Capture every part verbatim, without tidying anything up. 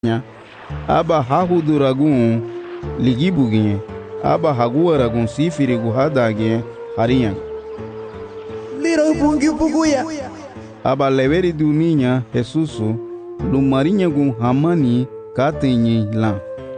aba hahuduragun ligibuginye aba haguaragun sifirigu hadage hariyan liro bungi buguya aba leveri duninya Jesusu lumarinyagun hamani katenye la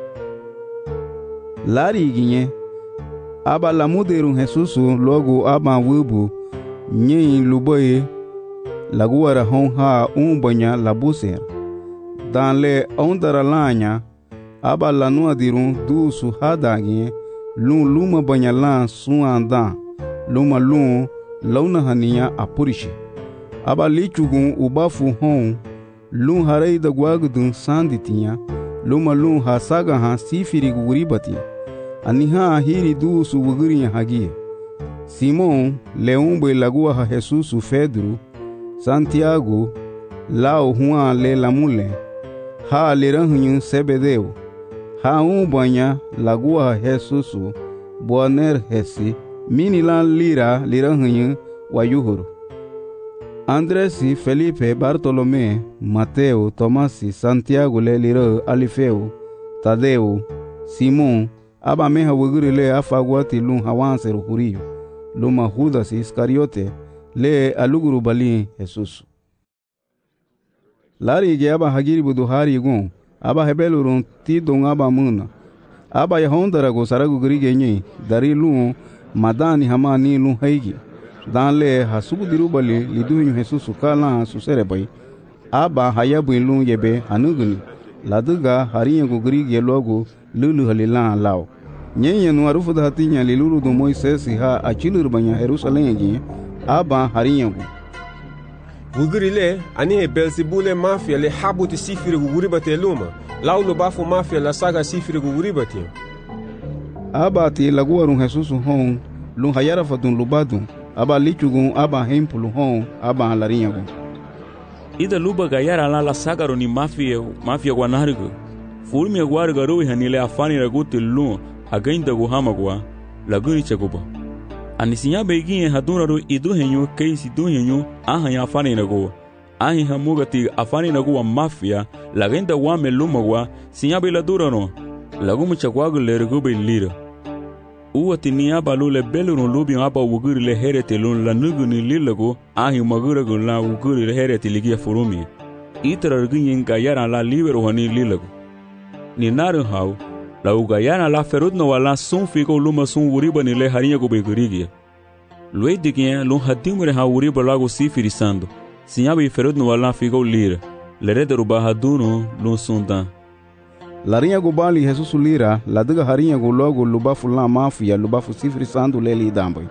lariginye aba lamuderun Jesusu logo aba wubu nye luboye laguara hon ha umbanya labuser dan le ondara lanya aba lanua dirun du su hadage lun luma banya lan suanda luma lun launa hania apurishi aba lichugun ubafu hon lun harei da gwagdun sanditia luma lun hasaga ha sifiri guribati aniha hiri du su wuguri hagie Simon leumbe lagua ha Jesusu Pedro Santiago lao Juan le lamule ha liranhunyu Sebedeu ha umbanya lagua Jesusu boaner hesi minilan lira liranhunyu wayuhuru Andresi Felipe Bartolomé Mateo Tomasi Santiago le lira Alifeu Tadeu Simon aba meha wuguri le afagwati lun hawanseru huriyo luma Judas Iscariote le aluguru bali Jesusu lari ge aba hagiri buduhari gun aba hebelurun ti don aba muna aba yahondara go saragu grige nyi dari lu madani hamani lu haigi dan le hasubu diru bali liduhyu Jesusu kala susere bai aba hayabu lu yebe hanuguni laduga hariya go grige logo lulu halila lao nyenye no arufu da hatinya liluru do Moises ha achilur banya Jerusalem gi aba hariya go Gugurile ani he Belzebule mafia le habuti sifiri guguribate luma laulo bafu mafia la saga sifiri guguribate aba ti laguarun Jesusu hon lu hayara fatun lubadun aba lichugun aba hempulu hon aba halariya go ida luba gayara la la saga ro ni mafia mafia guanargo furmi guarga ro hanile afani raguti lu againda go hamagwa laguni chagoba anisinya begin hadura ro iduhenyo keisi duhenyo ahanya afani nago ahi hamugati afani nago mafia lagenda wa melumagwa sinya bela durano lagumu chagwago lergo belira uwati niya balule belunu lubi aba wuguri le herete lun la nuguni lilago ahi magura go la wuguri le herete ligia furumi itara ginyen gayara la libero hani lilago ni naru hau la ugayana la ferudno wala sun figo luma sun wuriba ni le harinha go begurigia lue digien lun hadimure ha wuriba lago sifiri sando sinyabi ferudno wala figo lira lerede ruba haduno lun sundan larinha go bali Jesusu lira ladiga harinha go logo lubafu la mafia lubafu sifiri sando leli dambai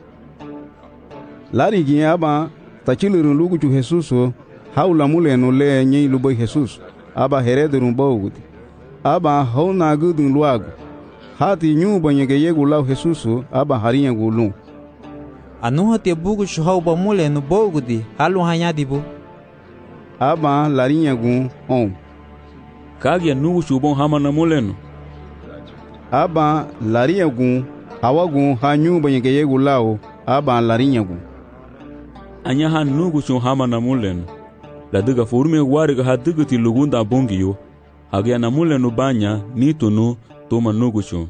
lari gien aba tachilurun lugu chu Jesusu haula muleno le nyi lubai Jesus aba herede rumba uguti aba hona gudun luago hati nyu banyege yegu lau Jesusu aba hariya gulu anu hati bugu shuhau ba mule no bogudi halu hanyadibu aba larinya gun on kagya nugu shubon hamana muleno aba lariya gun hawagun hanyu banyege yegu lau aba larinya gun anya han nugu shun hamana muleno ladiga furme wariga hadigati lugunda bongiyo Hagia na mule no banya ni tunu toma nugucho.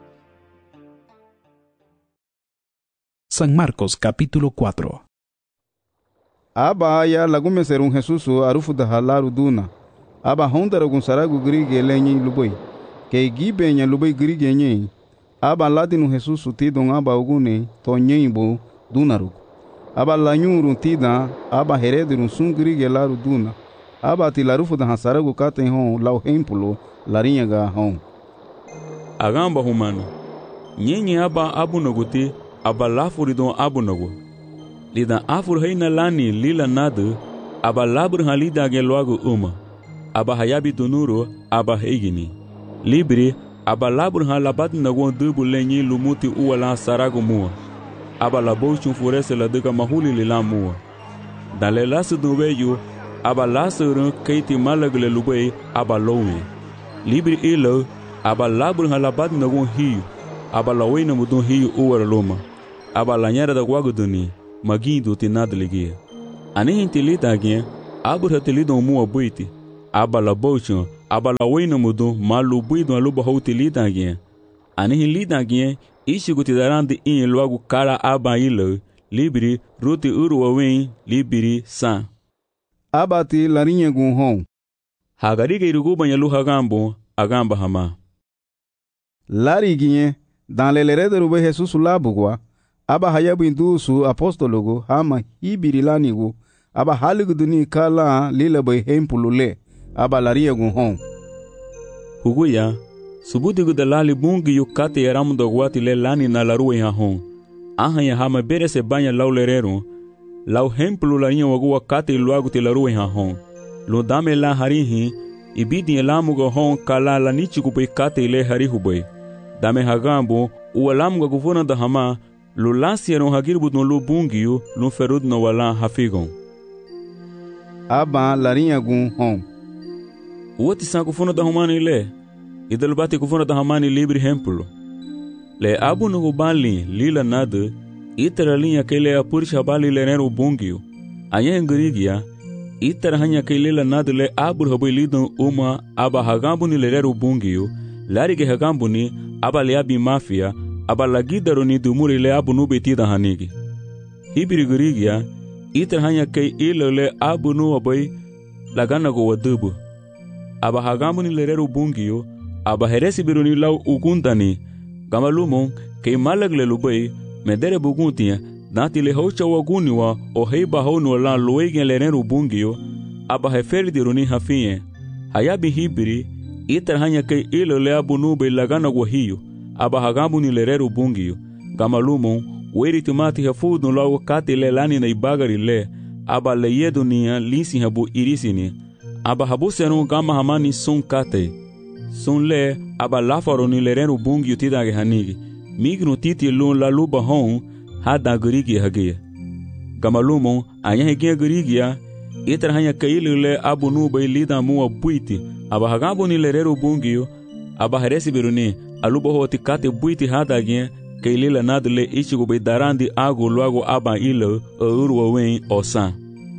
San Marcos capítulo cuatro. Aba ya lagume serun Jesusu arufu da halaru duna. Aba hondara gun saragu grige lenyi luboi. Ke gibe nya luboi grige nye. Aba ladinu Jesusu tidon aba ugune to nyimbo dunarugu. Aba lanyurun tida aba heredirun sun grige laru duna. Aba ti larufu da hasaragu katen hon lau hempulo larinha ga hon agamba humano nyenye aba abunaguti aba lafuri don abunagu lida afur heina lani lila nadu aba labur halida ge logo uma aba hayabi dunuro aba heigini libri aba labur halabat nago dubu lenyi lumuti uwala saragu mua aba labochun furese la duga mahuli lila mua dale lasu duweyu aba lasuru keiti malagle lubei aba lowe libri ilo aba labur halabad nagun hiu aba lawena mudun hiu uwara loma aba lanyara da gwaguduni magindo tinadligia ani intilita gen abur hatilido mua buiti aba la bocho aba la wina mudu malu buido aluba houti lidagien anihi lidagien ishi guti darandi in logo kala aba ilo libri ruti uru wen libri sa abati larinye gun hon hagarige irugu banyalu hagambo agamba hama lariginye dans le lere de rube Jesus labugwa aba hayabu indusu apostologo hama hibiri lanigu aba haligu duni kala lila bay hempulule aba larinye gun hon huguya subudigu dalali bungi yukate yaramu dogwati le lani na laruwe ha hon aha ya hama bere se banya lau lerero lau hempulu larinye wagu kate iluagu te laruwe ha hon lo dame la harihi ibidi elamu go hon kala la nichigu bay kate ile harihu bay dame hagambo ualamu go guvona da hama lo lasiero hagirbu no lo bungiyo lo ferud no wala hafigon aba larinye gun hon uoti sa guvona da humani ile idal bate guvona da hamani libri hempulu le abu no bali lila nada itara linha kele apursha bali lenero bungio anya ngrigia itara hanya kele la nada le abu hobe lidan uma aba hagambu ni lenero bungio larige hagambu ni aba le abi mafia aba lagidaro ni dumuri le abu no betida hanigi hibiri grigia itara hanya kay ile le abu no obai lagana go wadubu aba hagambu ni lenero bungio aba heresi biruni lau ugundani gamalumo kay malagle lubai medere buguntia dati le hocha waguniwa o heiba hono la loegen lenero bungio aba heferi diruni hafie hayabi hibiri itar hanya kay ilo le abunu be lagana gohiyo aba hagabu ni lerero bungio gamalumo weri tumati hafudu lawo kati le lani na ibagari le aba le yedunia lisi habu irisini aba habu senu gama hamani sun kate sun le aba lafaro ni lerero bungio tidage hanigi migno titi lun la luba hon hada grigi hagia gamalumo anya hagia grigia itra hanya kaile le abu nu bay lida mu abuiti aba hagabu ni lerero bungio aba heresi biruni aluba hoti kate buiti hada gia kaile la nadle ichigo bay darandi agu luago aba ilo uru wen osa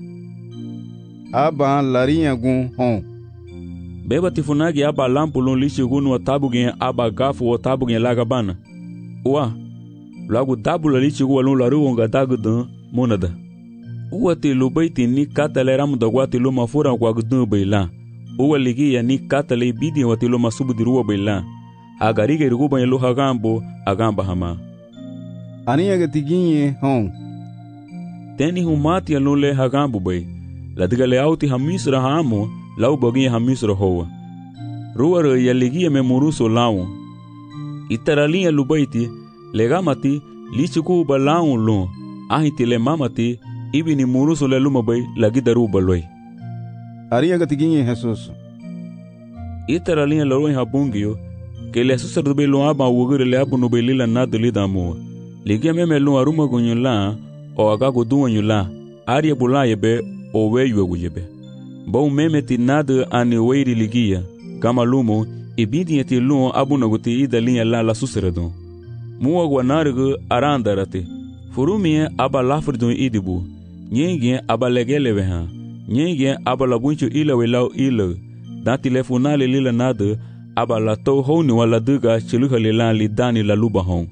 aba larinha gun hon beba tifunagi aba lampulun lichigo nu tabu gia aba gafu o tabu gia lagabana Ua, lagu dabula lichigu walun laru wonga dagudan monada. Ua te lubaiti ni katale ramu dagwati luma fura wagdun baila. Ua ligia ni katale bidi wati luma subudiruwa baila. Agarige ruguba ya luha gambo, agamba hama. Ania gatiginye hon. Teni humati ya lule hagambo bay. Ladiga le auti hamisra hamo, lau baginye hamisra hoa. Ruwa ya ligia me muruso lao. Itaralinha lubaiti legamati lichiku balaun lun ahiti le mamati ibini muruso le lumabay lagidaru baloi aria gatiginye Jesus itaralinha loroi habungio que le suserbe lo aba wugure le abu no belila nadli damu ligia meme lo aruma gonyula o agago duanyula aria bulaye be o weyu guyebe bo meme ti nada ani weiri ligia kama lumo ibidi yeti luo abu naguti idalinha la la suseredon muwa guanargu arandarate furumie aba lafridun idibu nyenge aba legelewe ha nyenge aba labuncho ilawe lau ilo dan telefonale lila nada aba la to honi wala duga chiluha lila li dani la luba hon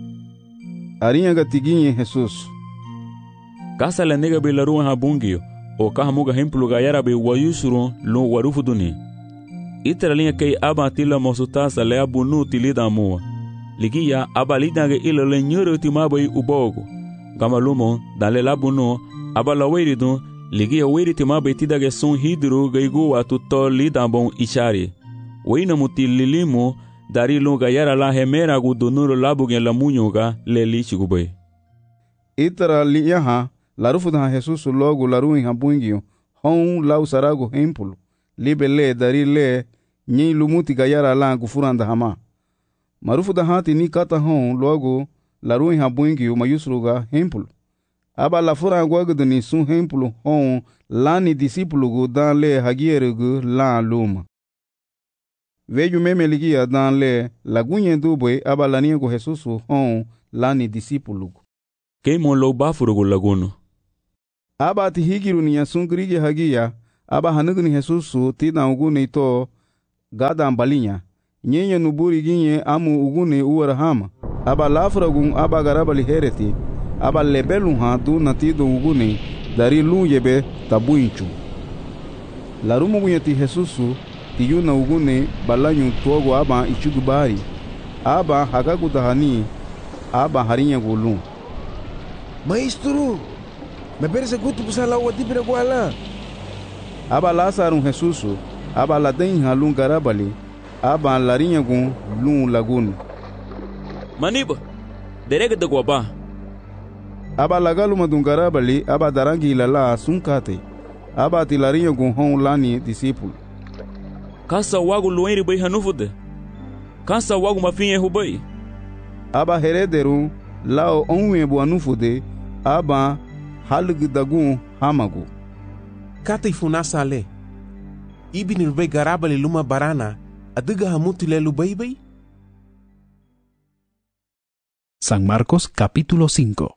arinha gatiginye Jesus kasa la nega be la ruwa ha bungio o kahamuga hemplu ga yarabe wayusuru lo warufuduni itaralinha kay aba tila mosutasa le abu nu tilida mua ligia aba lidange ilo le nyoro timabai ubogo gamalumo dale labu nu aba la weiridun ligia weiri timabai tidage sun hidru gaigu watu to lidambon ishari weina muti lilimu dari lunga yara la hemera gu donuro labu gen la munyuga le lichigubai itaralinha larufuda Jesus logo laruin habungio hon lau sarago hempulu libele dari le nyi lumuti gayara la gufuranda hama marufu da hati ni kata hon logo laruin habungi o mayusruga hempulu aba la fura gwagdu ni sun hempulu hon lani disipulu go dan le hagiergu la luma veju meme ligia dan le lagunye dubwe aba lani go Jesus hon lani disipulu keimo lo bafuru go laguno aba ti higiru ni sun grige hagia aba hanugni Jesusu tina ugune ito gada mbalinya nyenye nuburi ginye amu ugune uwarahama aba lafragun aba garabali hereti aba lebelun ha du natido ugune dari lu yebe tabuinchu larumugunya ti Jesusu tiyuna ugune balanyu togo aba ichugubari aba hagagudahani aba harinya gulun. Maestro, me parece gusto pasar la agua tipira guala. Aba Lazarun Jesusu aba laden halun garabali aba larinya gun lun lagun. Maniba, derega de guaba. Aba lagalu madun garabali aba darangi lala sunkate aba tilarinya gun hon lani discípulo. Kasa wagu luenri bai hanufude. Kasa wagu mafinye hubai. Aba herederu lao onwe bu anufude aba halgdagun hamagu. Kata ifuna sale. Ibinir bai garabali luma barana adiga hamutile lubai bai. San Marcos capítulo cinco.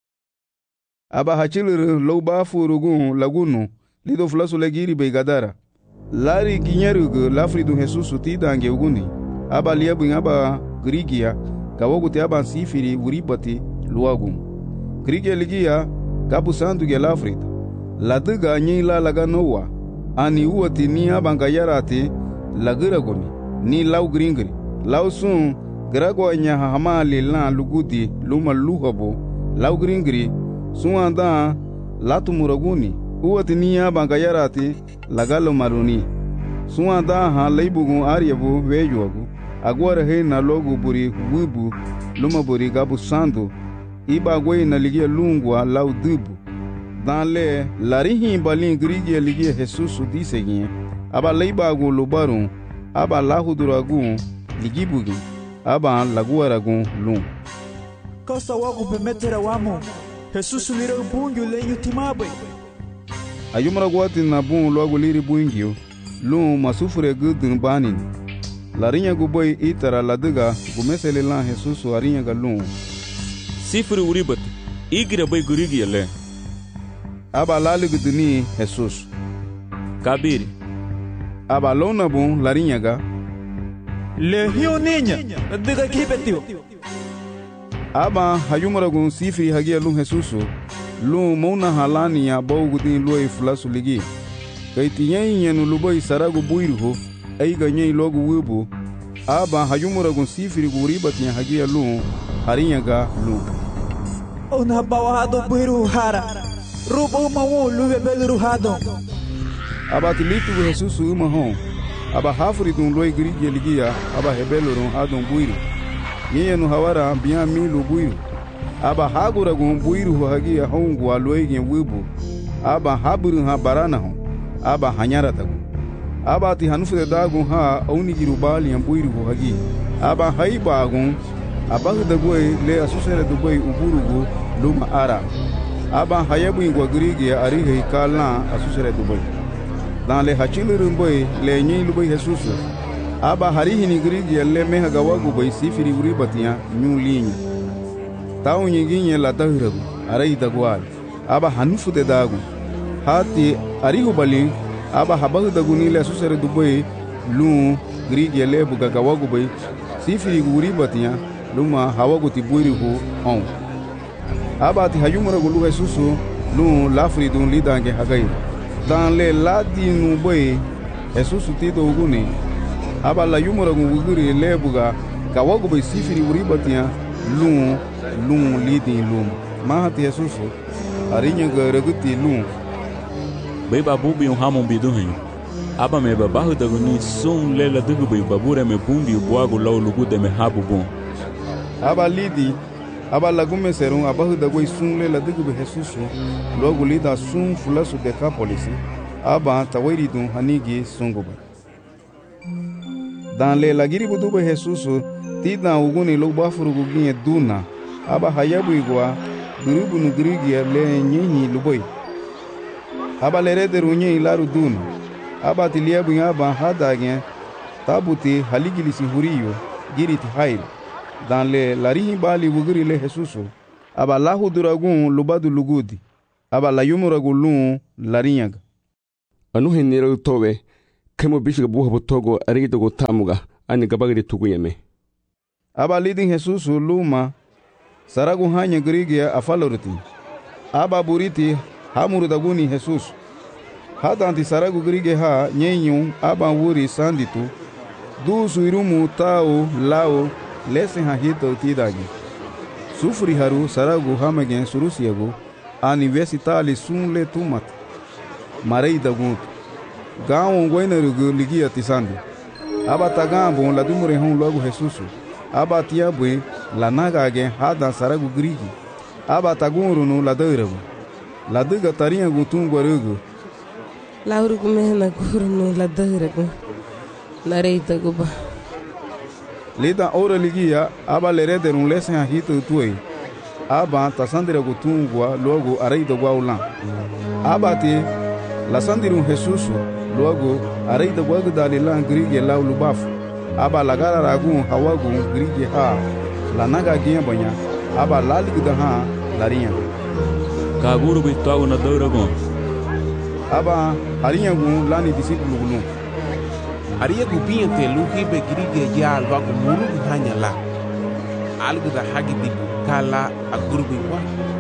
Aba hachilur loba furugun lagunu lido flasu legiri bai gadara. Lari ginyerugu lafridu Jesusu tidange uguni. Aba liabun aba grigia gawoguti aba sifiri uribati luagun. Grigia ligia gabu sandu ge lafrida. Ladiga nyi la laga nowa. Ani uwati ni aba ngayarati lagiraguni. Ni lau gringri. Lau sun gragwa nya hamali lan lugudi luma luhabo. Lau gringri sun anda latumuraguni. Uwati ni aba ngayarati lagalo maruni. Sun anda ha leibugun aryabu vejuagu. Agora he na logo buri wibu luma buri gabu sandu. Iba gwe na ligia lungwa lau dubu. Dans le larihi balin grigia ligia Jesusu disegin aba leibagu lubarun aba lahuduragun ligibugi aba laguaragun lum. Kasa wagu bemetera wamo Jesusu lira bungyo lenyu timabe. Ayumra gwati na bun logo liri bungyo lum masufure gudun banin. Larinya guboy itara ladiga gumesele lan Jesusu arinya galum. Sifuri uribat igira bay grigia le. Aba laliguduni Jesus. Kabiri. Aba lona bun larinyaga. Lehio niña, diga kibetio. Aba hayumaragun sifiri hagia lun Jesusu. Lun mona halania bawgudin loi flasu ligi. Kaitiyen yenu lubai saragu buirho. Aiga nyei logu wibu. Aba hayumaragun sifiri guribatinya hagia lun harinyaga lun. Ona bawado buiru hara. Rubo mawo luwe belu hado. Aba tilitu Jesusu umahon. Aba hafuri dun loi grigia ligia aba hebelu ron hadon buiru. Yenu hawara biya milu buiru. Aba hagura gun buiru hagia hongu aloi gen wibu. Aba haburu ha barana hon. Aba hanyara tagu. Aba ti hanufude dagun ha auni girubali yan buiru hagi. Aba haiba gun aba hudagwe le asusere dugwe uburugu luma ara. Aba hayabu ingwa grigia arihe kalna asusere dugwe. Dans le hachilirum boy le nyi lubai Jesusu. Aba harihi ni grigia le meha gawagu boy sifiri uribatiya nyu linyi. Tau nyiginye la tahiragu arai dagwal. Aba hanufude dagun. Hati arihu bali aba habahu daguni le asusere dugwe lu grigia le buga gawagu boy sifiri uribatiya luma hawagu tibuirihu on. Aba ti hayumura gulu Jesusu lu lafridun lidange hagai. Dans le ladi nu boy Jesusu tito uguni. Aba la yumura guguri lebuga kawagu boy sifiri uribatiya lu lu lidin lum. Mahati Jesusu arinya garaguti lu. Bai babu bi un hamon bidu hen. Aba me babahu daguni sun lela dugu bai babura me bumbi buagu lau lugu de me habu bon. Aba lidi aba lagume serun abahu dagoi sun lela dugu be Jesusu logo lida sun fulasu Decapolis aba tawiri dun hanigi sunguba. Dans le lagiri budu be Jesusu tida uguni lo bafuru guginye duna aba hayabu igwa gurubu nu grigia le nyinyi luboi. Aba lerede runye ilaru duna aba tiliabu aba hadagye tabuti haligilisi huriyo giriti hail. Dans le larihi bali wuguri le Jesusu aba lahu duragun lubadu lugudi aba la yumuragu lun larinyaga. anu henira towe kemo bishiga buha botogo arida go tamuga ani gabagri tuguyeme. Aba lidin Jesus luma saragu hanya grigia afaloriti. Aba buriti hamuru daguni Jesus. Hadanti saragu grige ha nyenyu aba wuri sanditu. Du suirumu tao lao lesen ha hito tidagi. Sufri haru saragu hamagen surusiagu universitali sun le tumat. Marei daguntu. Gawon goinarugu ligia tisandi. Aba tagambo la dumure hon logo Jesus. Aba tiabwe la nagage hadan saragu grigi. Aba tagurunu la deuragu. La dega tarinha gutungwarugu. La urugu mehna gurunu la deuragu. La reita guba. Lida ora ligia aba lerederun lesen a hito tuei. Aba tasandira gutungwa logo areida gwaulan. Aba ti la sandirun Jesus logo areida gwagu dalilan grigi lau lubafu. Aba lagara ragun hawagun grigi ha la naga gia banya aba laligda ha larinha Kaguru bitau na dauragon. Aba harinha gun lani discípulo gulun. Aria gubinha te luhi be grigi ya alba ko muru hanya la. Algda hagi di kala agurbi wa.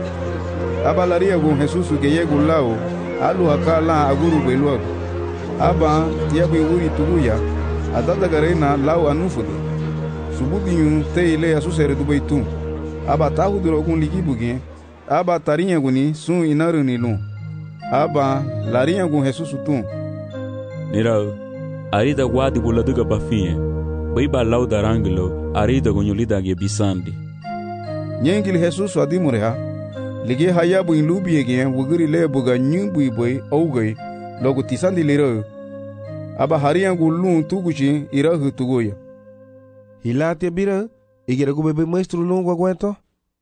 Aba laria gun Jesus geye gulao alu hakala agurbi luag. Aba tiabe wuri tuguya adada garena lau anufude. Subudinho te ile asusere do beitum. Aba tahu drogun ligibugen. Aba tarinha guni sun inaruni lum. Aba larinha gun Jesus tum. Nirau, arida guadi buladuga bafinha. Baiba lau daranglo, arida gunyulida ge bisandi. Nyengil Jesus adimureha. Lige hayabu in lubi again, wuguri lebuga nyumbu boy ougay, logo tisandi lero. Aba harinha gulun tuguchi irahu tugoya. Hilate bira, igera go bebe maestro longo aguento.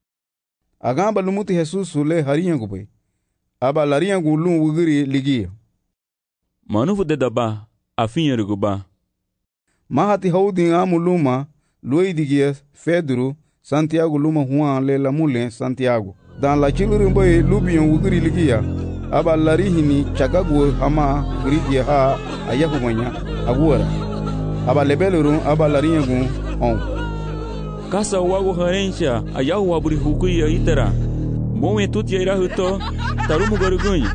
Agamba lumuti Jesus le harinha gube. Aba larinha gulun wuguri ligia. Manufu de daba, afinha ruguba. Mahati houding amuluma, Luidigia, Pedro, Santiago luma Juan le lamule Santiago. Dan la chilurumboy lubion wuguri ligia. Aba larihini chagagu hama grigia ha ayahumanya agura. Aba lebelurun aba larinha gun on. Kasa wago harencha ayahu aburi hukuya itera. Moe tuti ira huto tarumu garugunyi.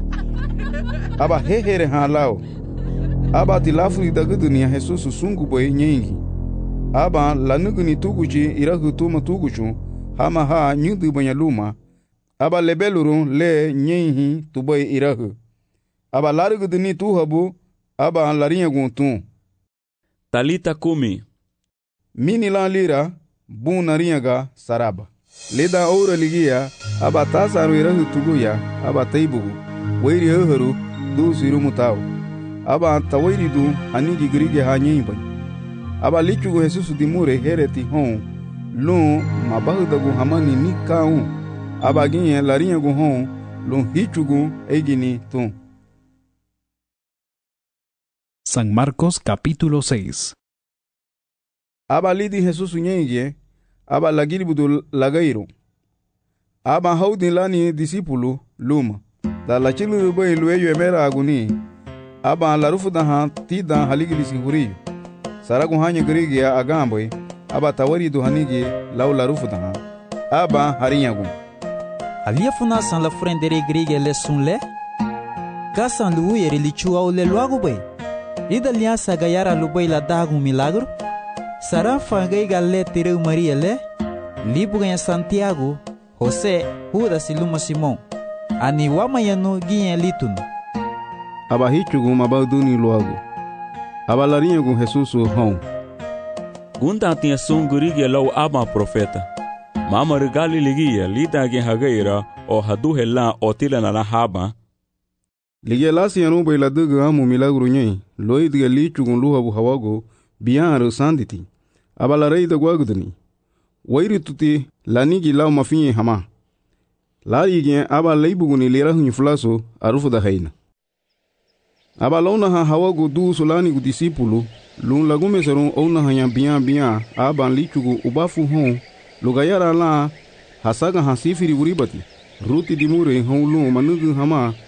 Aba hehere ha lao. Aba tilafuri dagudunia Jesus sungu boy nyengi. Aba lanuguni tuguchi ira huto matuguchu hama ha nyudu banyaluma. Aba lebelurun le nyenhi tuboy irahu. Aba laruguduni tuhabu aba larinha gun tum. Talita kumi. Mini la lira bun narinha saraba. Leda oura ligia aba tasaru irahu tuguya aba taibugu. Wairi hoharu du sirumutau. Aba tawairi du anigi grige ha nyimba. Aba lichugu Jesus dimure hereti hon. Lun mabahudagu hamani nikaun. Aba ginha larinha gun hon. Lun hichugu egini tum. San Marcos capítulo seis. Aba lidi Jesus nyenje, aba lagilibudu lagairo. Aba haudin lani discípulo luma. Da la chilu boy lueyo emera aguni. Aba la rufu da han tida haligilisi huriyo. Saragu hanya grigia agamboy. Aba tawari do hanigi lau la rufu da han. Aba harinha gun. Alia funasan la frendere grigia le sunle. Kasan luuyere lichua o le luago boy. Ida liança gaiara lubai la dago milagro. Saran fangai galle tireu Maria le. Libu ganha Santiago, José, Judas e Luma Simão. Ani wamayanu guinha litun. Aba hichugu mabaduni luago. Aba larinha gun Jesus hon. Gunda tinha sungurigi lau ama profeta. Mama regali ligia lita gen hagaira o hadu hela o tila na la haba. Ligia lasi yanu bai la duga amu milagro nyei. Loi diga lichugun luhabu hawago biyan sanditi. Aba la rei da gwagudani. Wairi tuti lanigi lau mafinye hama. Lari gen aba leibuguni lera hunyi fulaso arufu da haina. Aba launa ha hawago du solani gu discípulo. Lun lagume serun ouna hanya biyan biyan aba lichugu ubafu hon. Lugayara la hasaga hasifiri uribati. Ruti dimure hon lun manugu hama.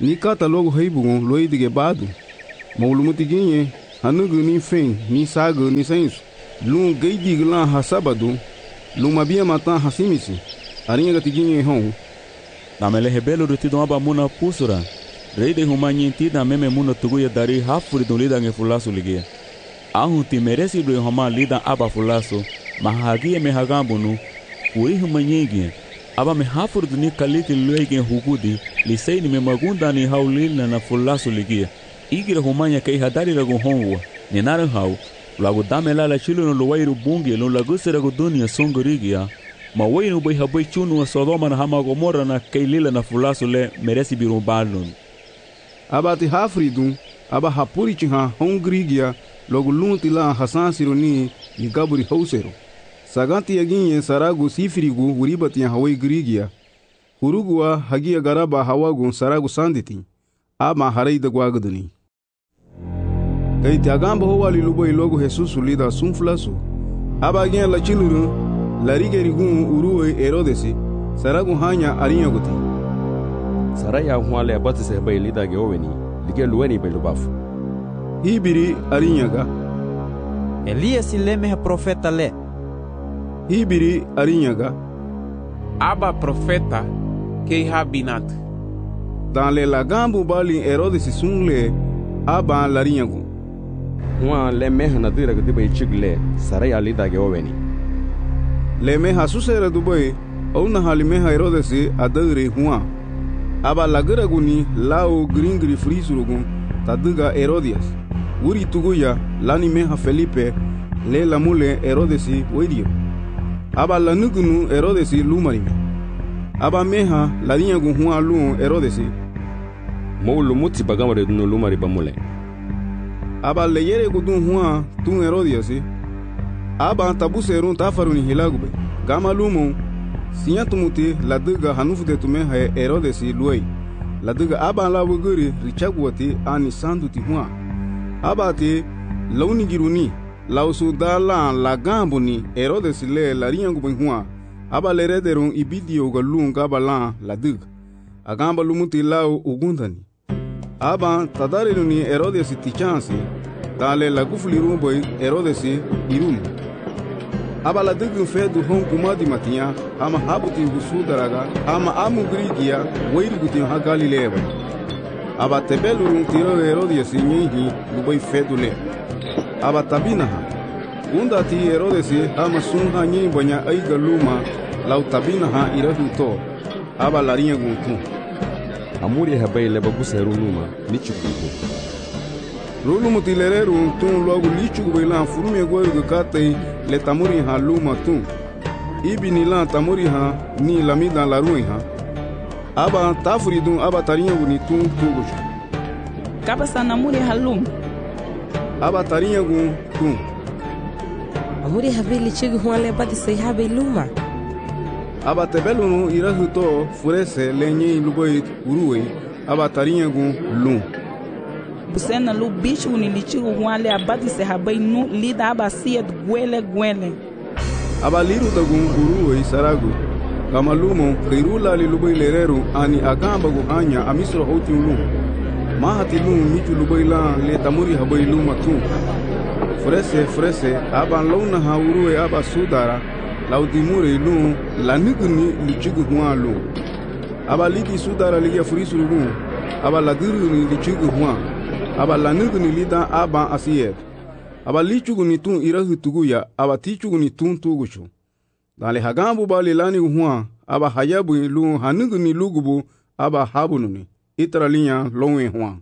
ni kata logo heibugon loidige badu. Maulumutiginye hanugu ni fen ni sago ni sensu. Lun geidig lan hasabadu. Lumabia matan hasimisi. Arinha gatiginye hon. Na mele hebelo do tidon aba muna pusura. Rei de humanyi na meme muna tuguya dari hafuri don lida nge fulasu ligia. Ahun ti meresi do homa lida aba fulasu. Mahagie me hagambunu. Uri humanyi aba me hafuri do ni kaliki luege hugudi. Lisei ni me magunda ni haulil na fulasu ligia. Igira humanya kei hadari ragu honwa. Ni nare hau. Lagu damela la chilo no luwairu bungi no laguse ragu dunia songorigia. Ma wenu bai habai chunu wa Sodoma na hama Gomora na keilila na fulasu le meresi birumbalun. Aba ti hafridun, aba hapuri chiha hongrigia logu lunti la hasan sironi ni gaburi hausero. Saganti yaginye saragu sifirigu uribati ya hawai grigia. Hurugua hagia garaba hawagun saragu sanditi. Ama haraida guagaduni. Gaiti agamba howali lubai logu Jesus lida sunflasu. Aba gen la chiluru larige rigun uruwe Herodesi saragu hanya arinyaguti. Saraya huale abati se bai lida ge oweni lige luweni bai lubafu. Hibiri arinyaga. Elias leme profeta le. Hibiri arinyaga. Aba profeta ke habinat. Dans le lagambu bali Herodesi sunle aba larinyagu. Hua le mehna dira ge bai chigle saraya lida ge oweni. Le meha susera dubai au na hali meha Herodesi adagre hua. Aba lagaraguni lao gringri frisurugun taduga Herodias. Uri tuguya lani meha Felipe le lamule Herodesi wedio. Aba lanugunu Herodesi lumarime. Aba meha larinyagun hua lu Herodesi. Moulu muti bagamare dunu lumari bamule. Aba leyere gudun hua tun Herodiasi. Aba tabuserun tafaruni hilagube. Gama lumu sinya tumuti laduga hanufute tume ha Herodesi luai. Laduga aba la wuguri richagwati ani sanduti hua. Aba te launi giruni lausu dala la gambuni Herodesi le la riangubun hua. Aba le rederun ibidio galun gaba la laduga. Agamba lumuti lau ugundani. Aba tadareluni Herodesi tichansi. Dale la gufuli rumboi Herodesi iruli. Aba la dugun fedu hon kumadi matia ama habuti gusu daraga ama amu grigia weiru guti ha Galilea. Aba tebelurun tiro Herodias nyehi lubai fedu le. Aba tabina ha. Unda ti Herodes ama sunha nyi banya aiga luma lau tabina ha irahu to. Aba larinha guntu. Amuri habai le baguseru luma nichukuko. Lulu mutilereru tun logo lichu bailan furume goyo gate le tamuri ha luma tun. Ibi ni la tamuri ha ni lamida la ruin ha. Aba tafridun aba tarinha guni tun tugujo. Kaba sanamuri halum. Aba tarinha gun tun. Amuri habili chigu huale bati sei habe luma. Aba tebelunu irahu to furese lenye luboi uruwe aba tarinha gun lum. Busena lu bicho ni lichigu huale abati se habe nu lida aba siet gwele gwele. Aba liru dagun uruwe saragu. Kama lumo khirula li luboi lereru ani agamba guhanya amisro hoti lum. Mahati lum michu luboi la le tamuri habai luma tun. Frese frese aba launa ha uruwe aba sudara laudimure lu laniguni lichigu hua lu. Aba lidi sudara ligia furisuru lu. Aba ladiruni lichigu hua. Aba laniguni lida aba asiyet. Aba lichuguni tun irahu tuguya aba tichuguni tun tuguchu. Dale hagambu bali lani hua aba hayabu lu haniguni lugubu aba habununi. Itra linya lonwe hua.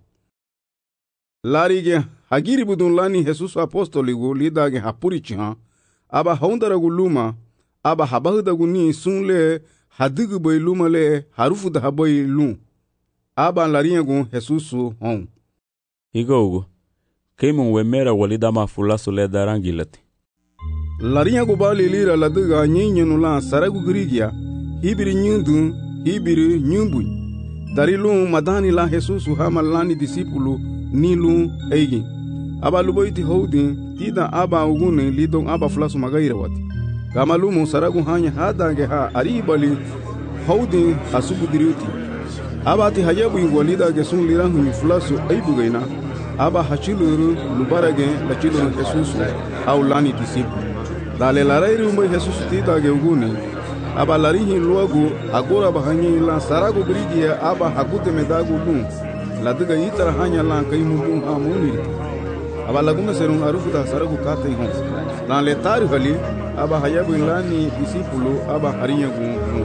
Larige hagiri budun lani Jesus apostoligu lidage hapurichiha. Aba haundaragu luma. Aba habahudagu ni sunle hadigu boy luma le harufu da haboy lum. Aba larinyagu Jesusu hon. Igogo. Keimun wemera walida mafulasu le darangilati. Larinyagu bali lira ladiga nyinyenu la saragu grigia. Hibiri nyundu, hibiri nyumbui. Dari lum madani la Jesusu hama lani disipulu ni lum eigi. Aba luboiti houdin tida aba ugune lidong aba fulasu magaira wati. Kama lumo saragu hanya hadange ha aribali houdin asubu diriuti. abati hayabu ingwalida ge sun liran humi fulasu aibugaina aba hachiluru lubarage la chiluru Jesus au lani disipu dale larairu umbe Jesus tita ge ugune aba larihi luagu agora bahanyi la saragu grigia aba hakute medagu lun la diga itara hanya la kai mudun ha muniri aba lagume serun arufuta saragu kate hon dan le taru hali aba hayabu lani disipulu aba harinya gu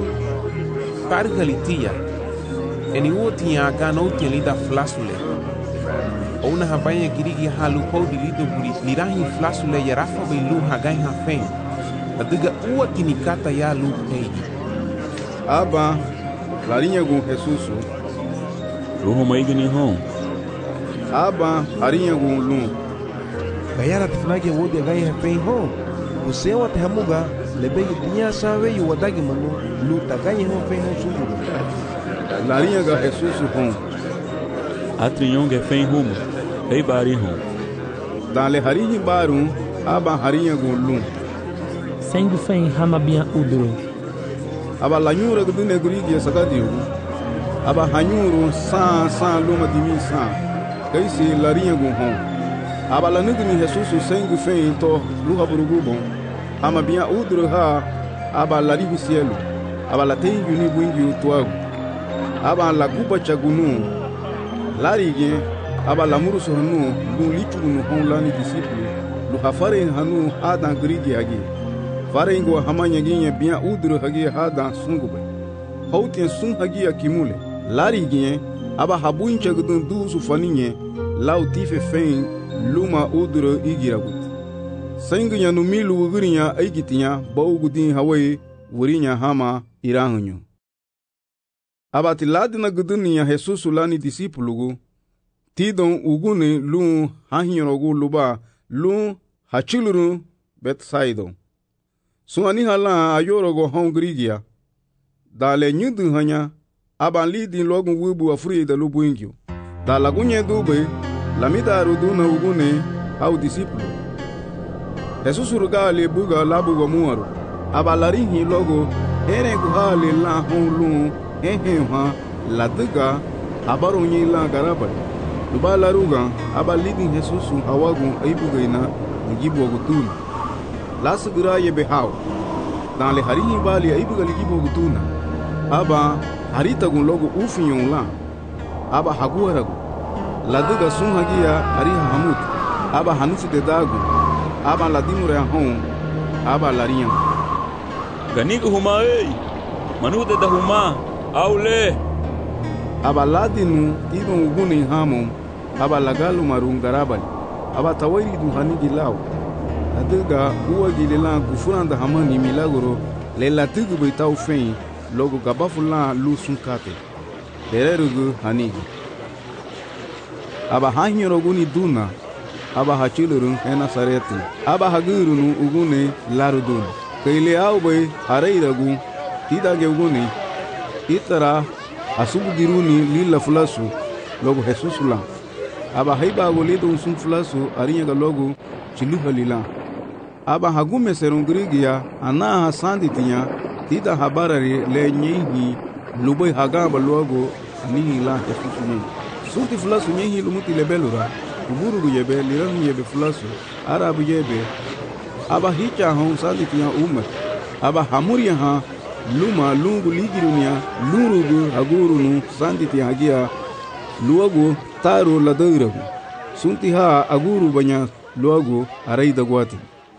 taru hali tia eni wotia gano lida flasule ona habanya girigi halu pau dilido buri lirahi flasule ya rafa belu hagai hafen adiga uwa kinikata ya lu pei aba larinya gu Jesus roho maigini hon aba harinya gu lu gayara tfnage wodi gai hafen ho usewa tehamuga lebegi dunia sawe yu wadagi manu lu tagai ho fen ho sumu larinya ga Jesus hon atrinhong ge fen rumo ei bari hon dale harinya baru aba harinya gu lu sengu fen hama bien udro aba lanyura gu dune grigi sagadiu aba hanyuru sa sa luma dimi sa kaisi larinya gu hon aba lanugni Jesus sengu fen to luha burugu bon hama bien udro ha aba laribi cielo aba la tengu ni bungi tuagu aba la kuba chagunu larige aba la muru sohnu lu lichunu hon lani disciple lu hafare hanu adan grigi agi farengo hamanya ginye bien udro hagi hada sungube hautien sun hagi akimule larige aba habuin chagudun du sufaninye lautife fen luma udro igiragut sengunya no milu ugurinya aigitinya baugudin hawaii wurinya hama irahunyu abati ladina gudunia Jesus lani disipulugu tidon ugune lu hahirogu luba lu hachiluru Bethsaida suani hala ayorogo hongrigia dale nyudu hanya aban lidin logu wubu afri da lubuingyo dala gunye dube lamida ruduna ugune au disipulu Jesus rugali buga labu wa muaru abalarihi logo ere guhali la hulu ehe ha ladiga abaronyi la garaba dubala ruga abalidi Jesus hawagu aibugaina ngibo gutuna lasgira ye behaw dan le harihi bali aibuga ligibo gutuna aba harita gun logo ufinyon la aba haguaragu ladiga sun hagia ariha hamut aba hanufu de dagu aba ladimure hon aba lariyan ganiga huma ei manude da huma aule aba ladinu tidon uguni hamon aba lagalu marun garabali aba tawairi du hanigi law adiga uwa gilila gufuranda hamani milagro le latigu beitau fen logo gabafula lu sunkate dererugu hanigi aba hanyoro guni duna aba hachilurun ena sareti aba hagurunu ugune larudun kaile aube hareiragu tidage ugune itara asubu giruni lila fulasu logo Jesus la aba haiba golido sun fulasu arinya logo chiluha lila aba hagume serungrigia ana hasandi tinya tida habarari le nyehi lubai hagaba logo ni la Jesus ni sunti fulasu nyehi lumuti lebelura uburu yebe liran yebe fulasu arabu yebe aba hicha hon sandi tinya umma aba hamuria ha luma lungu ligirunia lurugu agurunu sandi tinya hagia luagu taru ladairagu sunti ha aguru banya luagu araida guati.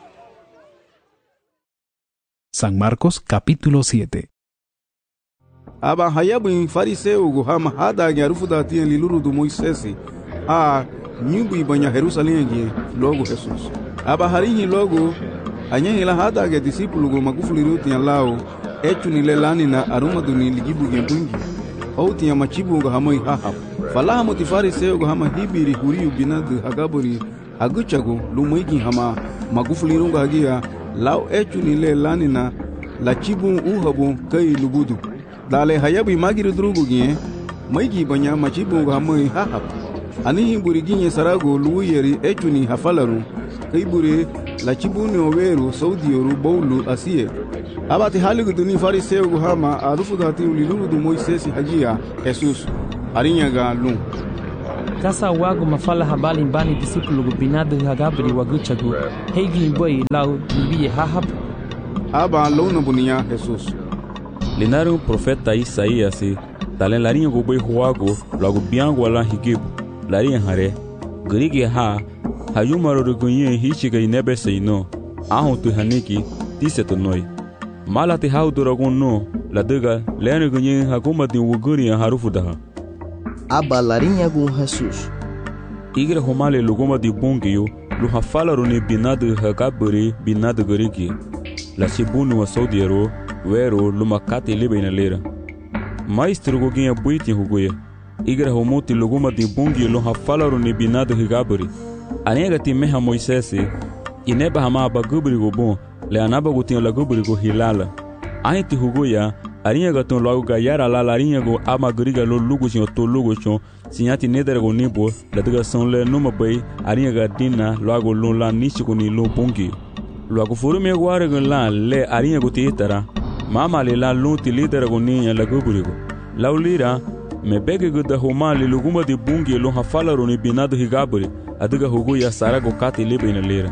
San Marcos capítulo siete. Aba hayabu fariseu go hama hada nyarufu da tinya liluru do Moisesi a nyumbu banya Jerusalem gi logo Jesus aba harihi logo anyehi la hada ge disipulu go magufuli ruti ya lao echu ni lelani na aruma duni ligibu ge bungi auti ya machibu go hamoi haha falaha motifari seo go hama hibiri huriu binadu hagaburi aguchago lumoigi hama magufuli rungo hagia lao echu ni lelani na la chibu uhabu kai lugudu dale hayabu magiru drugu gi maigi banya machibu go hamoi haha anihi buri ginye sarago luuyeri echuni hafalaru kai buri la chibuni oweru saudi yoru bowlu asiye abati haligu duni fariseu gu hama arufu dati ulilulu du Moisesi hajia Jesus arinyaga lun kasa wagu mafala habali mbani disipulu gu binadu hagabri waguchagu hegi boy lau nibiye hahab aba lona bunia Jesus linaru profeta Isaías talen larinha gu boy huago logo biango wala higibu larinha hare grigi ha hayumaro rugunye hichiga inebe seino ahon tu haniki tiseto noi malati hau duragun no la dega lene gunye hakuma di wuguri harufu daha aba larinha gu Jesus igre homale lugoma di bungio lu hafala rune binadu hakaburi binadu grigi la sibunu wa saudiero wero lumakati libena lera maestro goginha buiti hugoya igre homoti lugoma di bungio lu hafala rune binadu higaburi anega ti meha Moisesi ineba hama bagubri go bon le anaba go tin la gubri go hilala ainti hugoya arinha gaton logo gayara la larinha go amagriga lo lugo sin to lugo chon sinyati nedere go nibo la daga son le numa bay arinha ga dina logo lo la nichi go ni lo bongi logo furu me gware go la le arinha go titara mama le la lo ti lidere go ni la gubri go laulira me bege go da homa le luguma de bungi lo hafala ro ni binado higabri adiga hugoya sara go kati libe ina lera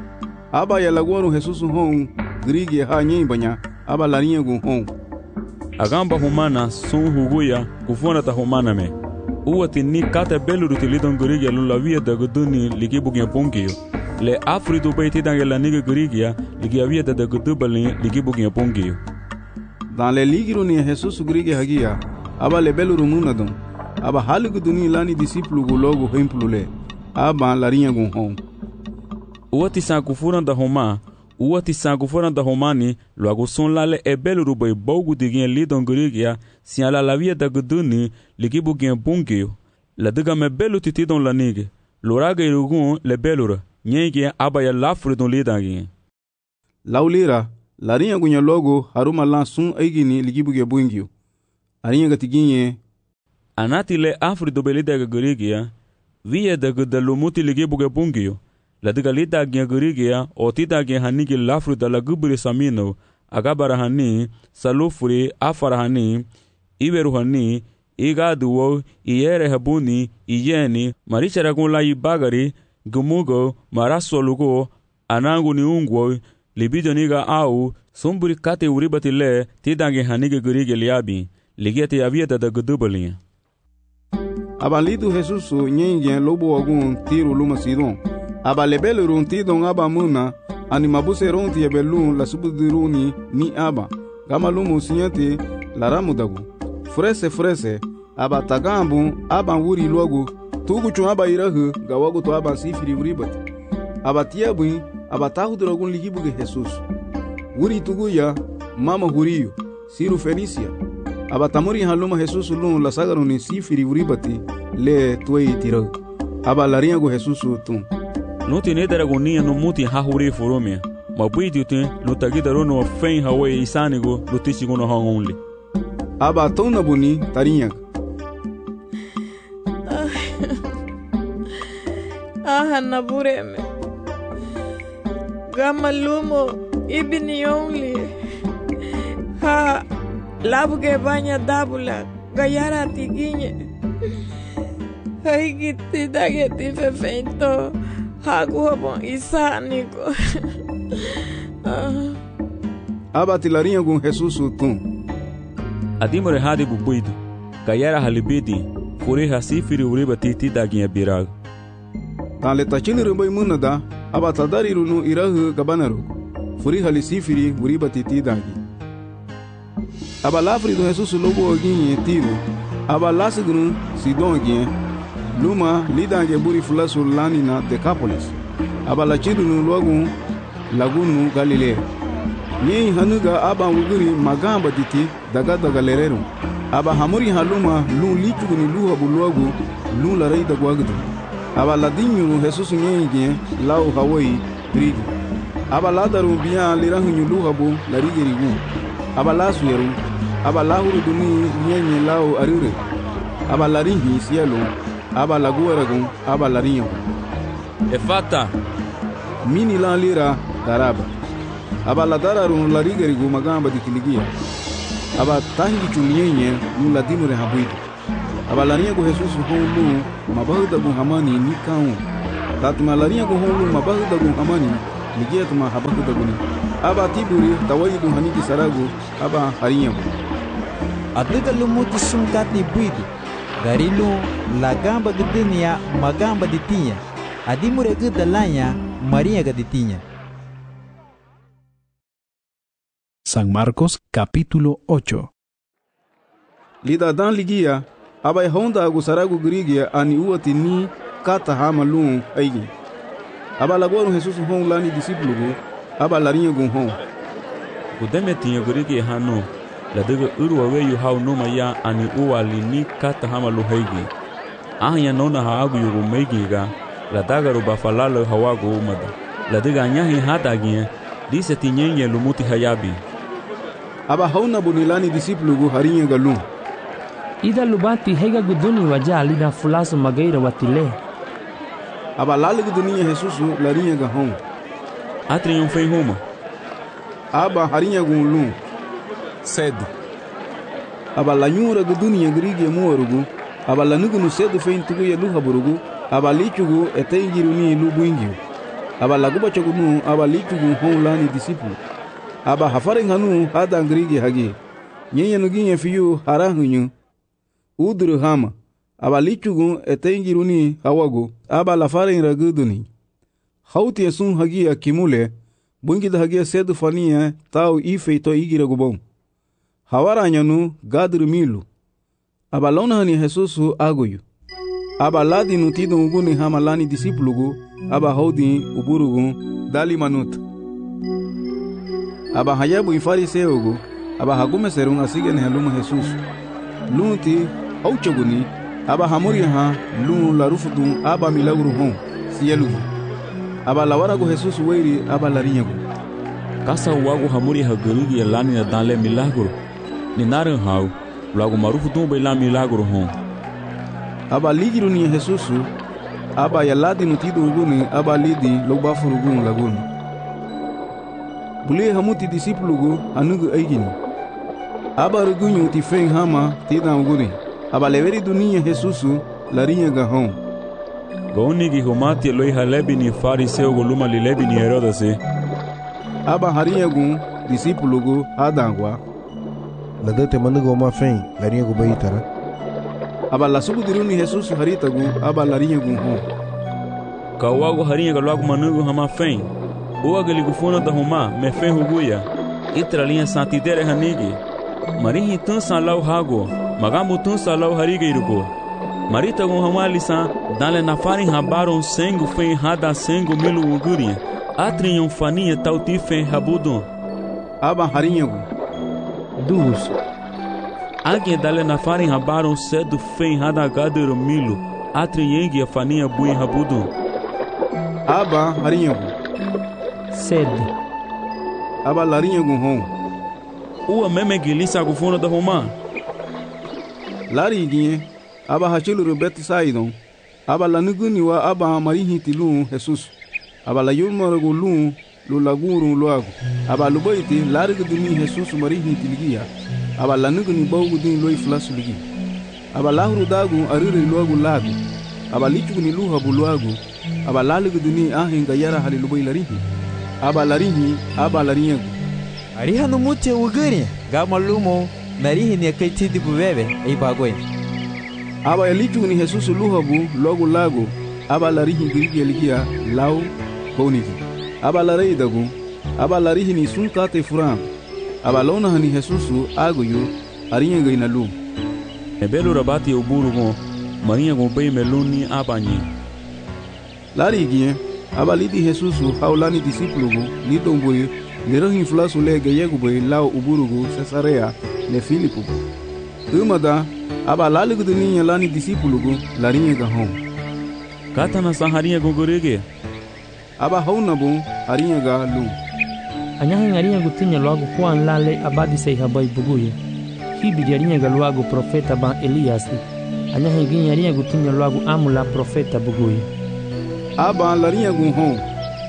aba ya lagwaru Jesus hon grigi ha nyi banya aba larinha go hon agamba humana sun hugoya kufona ta humana me uwati ni kata belu rutilidon grigi lo la via da goduni ligibu gen pongio le afrido baiti dangela niga grigi ligi avia da godubali ligibu gen pongio dans les ligiro ni Jesus grigi hagia aba le belu rumuna don aba halugu duni lani disciplu go logo hemplule aba larinha go hon uwati sa kufuna da homa uwati sa kufuna da homani logo son lale e belu rubai bogu digin lidon grigia si ala la via da goduni ligibu gen bongio la diga me belu titi don la nige loraga irugun le belura nyenge aba ya lafru don lidangi laulira larinha gunya logo haruma lan sun aigini ligibu ge bongio arinha gatiginye anati le afri do belida grigia via da godalumuti ligibu ge bongio la diga lida gen grigia o tida gen hanigi lafru da la gubri samino agabara hani salufuri afara hani iberu hani igaduwo iyere habuni iyeni marichara gun la ibagari gumugo marasolugo anangu ni ungwo libido niga au sumburi kate uribati le tidange hanige grige liabi ligete avieta da gudubali abalidu Jesus nyenge lobo ogun tiro luma sidon abalebele runti don aba muna animabuse ronti ebelun la subudiruni ni aba gama lumu sinyate laramu dagu frese frese aba tagambu aba wuri logo tugu chun aba irahu gawago to aba sifiri uribati aba tiabu aba tahudrogun ligibu ge Jesus wuri tugu ya mama huriyo siru Felicia aba tamuri haluma Jesus lun la sagaruni sifiri uribati le tuei tiro aba larinha go Jesus tun no tiene dragonia no muti hahuri foromia mabuidi te no tagida rono fen hawe isanigo no tisigo no hangonle aba tona buni tarinha ah nabureme gama lumo ibni only ha labuge banya dabula gayara tiginye haigiti dageti fefento hagu bon isanigo aba tilarinha com Jesus tun adimore hadi bubuido gayara halibidi fure hasifiri uriba titi daginha birag tale tachili rumbai munada aba tadari runu irahu gabanaru furi halisifiri uriba titi dagi aba lafri do Jesus lobo oginye tiro aba lasigunu sidon gien luma lidange buri fulasu lani na Decapolis aba la chidunu logu lagunu Galilea ni hanuga aba wuguri magamba titi daga daga lerero aba hamuri haluma lu lichuguni lu habu logu lu la reida gwagdu aba la dinyu Jesus nyenge lau hawai rigi aba la daru biya lirahu lu habu la rigi rigu aba la suyeru aba la huru duni nyenye lau arure aba la ringi sielo aba la guaragun aba la rinho efata mini la lira daraba. Aba la dararun la rigerigu magamba dikiligia. Aba tahingi chunyenye nu la dimure habuidu. Aba la rinha gu Jesus honu mabahuda gu hamani ni kaun. Tatuma la rinha gu honu mabahuda gu hamani ligia tuma habahuda gu ni. Aba tiburi tawaidu haniki saragu aba harinha gu. Adiga lumuti sungkat ni buidu. Darilu la gamba gedenia magamba ditinha. Adimure gedalanya Maria gaditinha. San Marcos capítulo ocho. Lida dan ligia abai honda agusaragu grigia ani uati ni kata hama lun aigi. Aba lagoru Jesus hon lani disiplugu aba larinha gun hon. Gudeme tinha grigia hano la dega urwa weyu hau noma ya ani uali ni kata hama lu haigi. Ahnya nona haagu yugu meigiga la dagaru bafalalo hawagu umada. La dega nyahi hadagia dise tinyenye lumuti hayabi. Aba hauna bunilani disiplugu harinha galun. Ida lubati hega guduni waja lida fulasu magaira watile. Aba lali gudunia Jesusu larinha gahon. Atri yon fei homa. Aba harinha gunlun. Cedo. Aba la nyura gudunia grigia muarugu. Aba la nugunu cedo fein tugu ya luha burugu. Aba lichugu etengiru ni lubu ingiu. Aba la guba chagunu aba lichugu hon lani disiplu. Aba hafaring hanu hada ngrigi hagi. Nyenye nuginye fiyu harahunyu. Udru hama. Aba lichugu etengiruni hawagu. Aba la faring raguduni. Hauti esun hagi akimule. Bungi da hagi sedu fania tau ife to igira gubon. Hawara nyanu gadru milu. Aba lona hani Jesusu agoyu. Aba ladi nutido uguni hama lani disiplugu. Aba haudi uburugu dali manut. Aba hayabu ifariseugu. Aba hagume serun asigen halumu Jesus. Lunti auchoguni. Aba hamuri ha lun la rufudun aba milagru hon sielugu. Aba lawaragu Jesus weiri aba larinhagu. Kasa wagu hamuri ha gerigi lani na danle milagru. Ni naran hau lagu marufudun be la milagru hon. Aba ligiru ni Jesus. Aba yaladi nutido uguni aba lidi lobafurugun laguni. Bule hamuti disiplugu anugu aigini. Aba rugunyu ti feng hama tida uguni. Aba leveri dunia Jesusu larinha gahon. Goni gi humati loi halebi ni fariseu guluma lilebi ni Herodase. Aba harinha gun disiplugu hadangwa. Ladate manugo ma feng larinha gu baitara. Aba la sugu diruni Jesusu haritagu aba larinha gun hon. Kawagu harinha galagu manugo hama feng. Uwa galigufuna da huma me feng huguya. Itra linha santidere hanigi. Marihi tun salau hago. Magamu tun salau harigeirugo. Marita gun hama lisa dale na farin habaron sengu feng hada sengu milu uguria. Atri yon faninha tauti feng habudun. Aba harinha gun. Dus. Alguém dale na farin habaron cedo feng hada gadero milu. Atri yengi a faninha bui habudun. Aba harinha gun. Cedo. Aba larinha gun hon. Uwa meme gilisa gufuna da homa. Lari ginye. Aba hachiluru beti saidon. Aba la nuguni wa aba marihi tilun Jesus. Aba la yulmaragu lun lu lagurun luagu. Aba lubaiti lari guduni Jesus marihi tiligia. Aba la nuguni baugu din loi flasu ligi. Aba lahuru dagu arire luagu lagu. Aba lichuguni luha buluagu. Aba lali guduni ahinga yara hali lubai larihi. Aba larihi aba larinhagu. Ariha no muti uguri. Gama lumo narihi ni akaitidi bubebe ei bagoi. Aba elichuguni Jesus luhabu logo lago. Aba larihi grigi eligia lau konigi. Aba lareidagu. Aba larihi ni sunkate furam. Aba lona hani Jesusu agoyu arinhagu inalu. Ebelu rabati uburugo marinhagu bei meluni abanyi. Lari gie. Aba lidi Jesusu haulani disiplugu lidombui lirohin flasu lege yegubui lau uburugu Cesarea le Filipu. Umada aba laligu dunia lani disiplugu larinha gahon. Kata na saharinha gugurege. Aba haunabu harinha ga lu. Anyahin harinha gutinya logo Juan lale abadi sei habai buguye. Hibi harinha ga logo profeta ban Elias. Anyahin gin harinha gutinya logo amula profeta buguye. Aba larinha gun hon.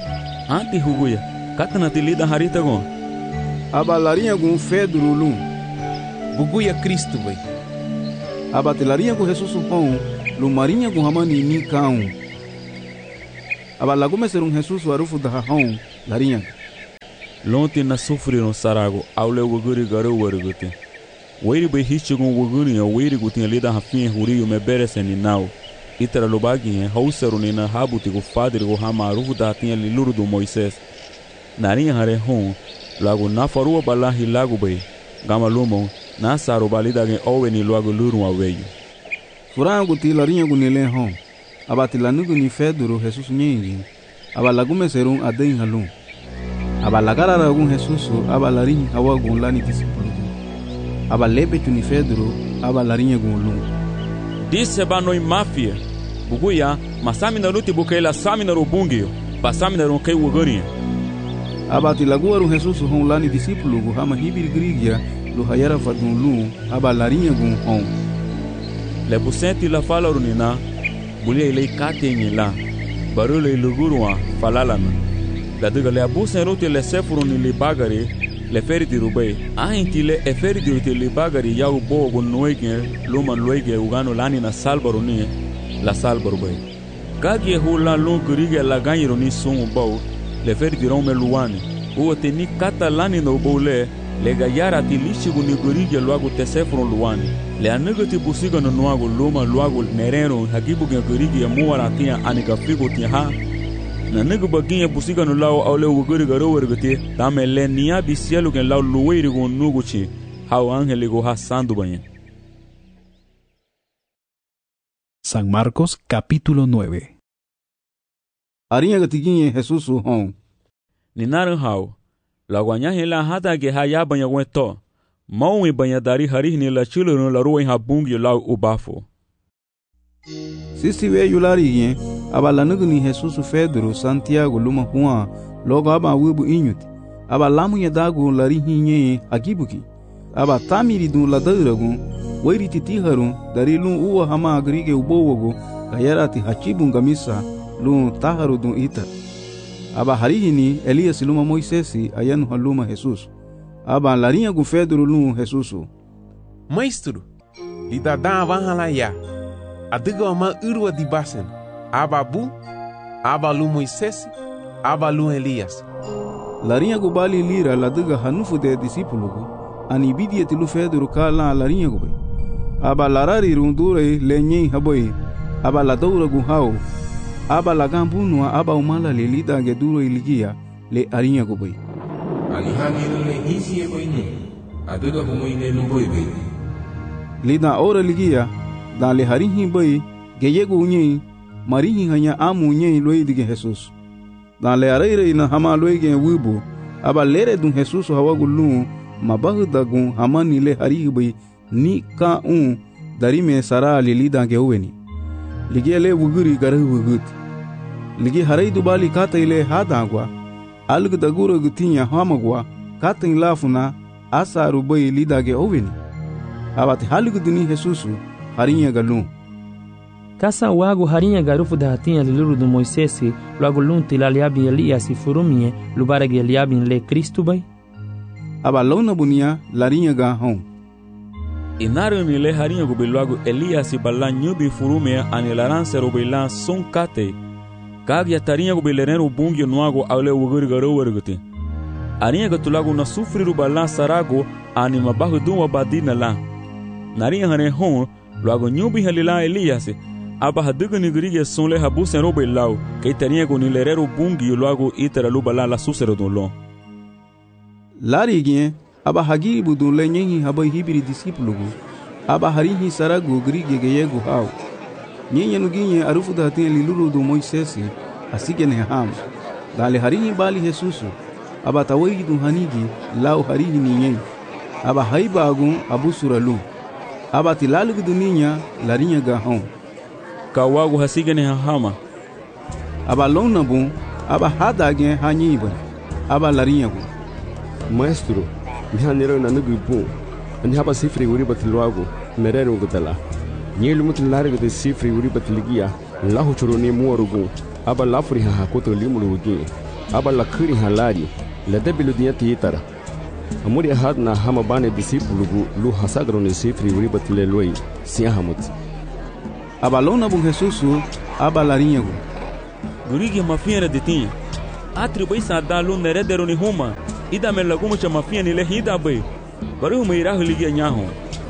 Anti huguya, katana tilida harita gon. Aba larinha gon Pedro lum. Buguya Cristo bay. Aba te larinha gon Jesus hon, lu marinha gon hamani ni kaun. Aba lagume ser um Jesus warufu da hon, larinha. Lonte na sofreram sarago, aule wuguri garo warugute. Weiri bay hichigon wuguni ya weiri gutin lida hafin huriyo me bereseni nau. Itara lubagin hausaru ni na habuti go fadri go hamarufu da tinha liluru do Moisés. Narinha hare hon, lago na farua balahi lago bay. Gama lumon, na saru balida gen owe ni lago luru aweyo. Furango ti larinha gunile hon. Aba ti lanugu ni Pedro Jesus nyengi. Aba lagume serum aden halum. Aba lagara ragun Jesus aba larinha hawa gun lani disipulu. Aba lebe tuni Pedro aba larinha gun lum. Disse banoi mafia. Buguya, masami na luti bukaila sami na rubungio. Pasami na ronkai wugurinha. Aba ti laguaru Jesus hon lani disipulu gu hama hibir grigia lu hayara fadun lum aba larinha gun hon. Le busenti la fala runina. Bulia ilei kate la. Barule ilugurua falalana. Gadiga le abusen rote le sefuru ni le bagari le feriti rubai. Ahinti le e feriti rote le bagari ya ubo gon noege luma loege ugano lani na salbaro ni la salbaro bai. Gagi hula lun kurige la ganyiro ni sun ubau le feriti rome luani. Uo te ni kata lani na ubau le le gayara ti lishigu ni kurige luagu te sefuru luani. Le anugu ti busiga no nuagu luma luagu nereno hagibu gen kurige ya muara tia anika figo tia ha. Na negu baginha busiga no lau aule wuguri garo wergete dame le nia bisielu gen lau luweiri gon nuguchi hau angele go hasando banha. San Marcos capítulo nueve. Arinha gatiguinha Jesus hon. Ninaran hau la guanyahe la hata ge haya banha weto maui banha dari hari ni la chulo no la ruin habungi lau ubafo. Sisi we yularinha aba lanugu ni Jesus Pedro Santiago luma Juan logo aba wibu inyuti aba lamunha dagu larinha agibuki aba tamiri dun ladaragun wairi titiharun dari lun uwa hama agrige ubowogo gayarati hachibun gamisa lun taharu dun ita aba harihini Elias luma Moisés ayanu haluma Jesus aba larinha gu Pedro lun Jesus. Maestro, lida da vahala ya. Adiga ma urwa di basen. Aba bu, aba lu Moisés, aba lu Elias. Larinha gu bali lira ladiga hanufu de discípulo gu ani bidia tilu Pedro kala larinha gu bai. Aba larari rundure lenyen haboi. Aba la doura gu hau. Aba la gambunua aba umala le lida ge duro iligia le arinha gu bai. Alihani le hisi e bai ni. Adiga humoi ne luboi bai. Lida ora ligia dan le harihi bai geyego unyi marihi hanya amu unyi loi dige Jesus. Dan le areire na hama loi ge wibu aba lere dun Jesus hawa gulu mabahu dagun hamani le harihi bai ni ka un dari me sara le lida ge uweni. Lige le wuguri garahu wugut. Lige harai dubali kata ile hadagwa alg daguro gutinya hamagwa kata lafuna asaru bai lida ge uweni. Abate halugu duni Jesus harinha galum. Kasa wago harinha garufu da hatinha liluru do Moisés logo lunti la liabi Elias furumie lubaragi liabi le Cristo bai. Aba lona bunia larinha ga hon. Inaru ni le harinha go belogo Elias balla nyubi furumie ani laranse ro bela son kate. Kag ya tarinha go belereno bungi noago aule wuguri garo wergute. Arinha go tulago na sufriru balla sarago ani mabahu dum badina la. Narinha hane hon logo nyubi halila Elias aba hadugu ni gurige sonle habu senro belau que tarinha go ni lerero bungi logo itera lubala la susero don lo. Larigien aba hagibu dun lenyenhi haba hibiri discípulo aba harihi sarago gurige geyego hau. Nyenye nuginye arufu da hatin liluru do Moisés asige ne ham. Dale harihi bali Jesus aba tawai dun hanigi lau harihi ni nyen aba haibagun abu suralu. Aba tilalugu duninha larinha gahon. Kawagu hasigane hama. Aba lona bun, aba hadagen hanyiba. Aba larinha gu. Maestro, mihanero na nugu bun. Ani haba sifri uri batiluago, merero gudala. Nyelu mutilare de sifri uri batiligia, lahu churuni muarugu. Aba lafuri ha hakoto limulu ugi. aba la khiri halari la debilu dia titara amuri had na hama bane disipulugu lu hasagro ne sifri uribatle loi sia hamut aba lona bu Jesusu aba larinha gu gurigi mafia de tinha atribui sa da lu neredero ni huma ida me lagumo cha mafia ni le hida bai baru me ira huligi nyaho